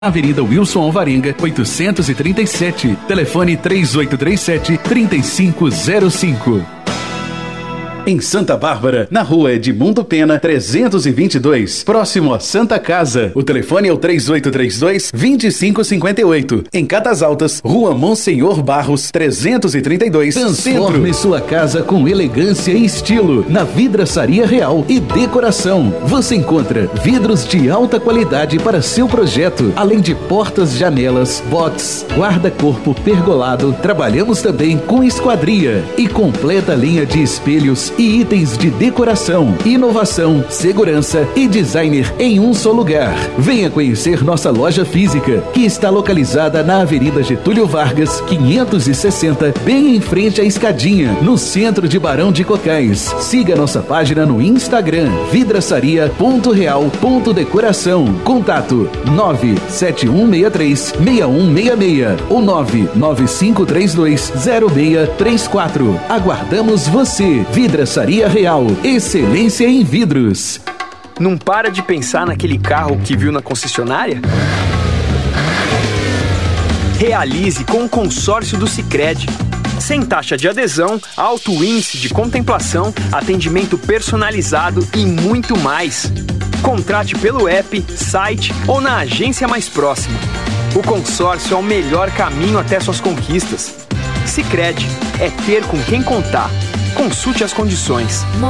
Avenida Wilson Alvarenga, 837, telefone 3837-3505. Em Santa Bárbara, na rua Edmundo Pena, 322, próximo a Santa Casa. O telefone é o 3832-2558. Em Catas Altas, rua Monsenhor Barros, 332, Transforme sua casa com elegância e estilo na Vidraçaria Real e Decoração. Você encontra vidros de alta qualidade para seu projeto, além de portas, janelas, box, guarda-corpo pergolado. Trabalhamos também com esquadria e completa linha de espelhos e itens de decoração, inovação, segurança e designer em um só lugar. Venha conhecer nossa loja física, que está localizada na Avenida Getúlio Vargas, 560, bem em frente à Escadinha, no centro de Barão de Cocais. Siga nossa página no Instagram, vidraçaria.real.decoração. Contato 97163-6166 ou 99532-0634. Aguardamos você. Vidraçaria Real, excelência em vidros. Não para de pensar naquele carro que viu na concessionária? Realize com o consórcio do Sicredi. Sem taxa de adesão, alto índice de contemplação, atendimento personalizado e muito mais. Contrate pelo app, site ou na agência mais próxima. O consórcio é o melhor caminho até suas conquistas. Sicredi é ter com quem contar. Consulte as condições.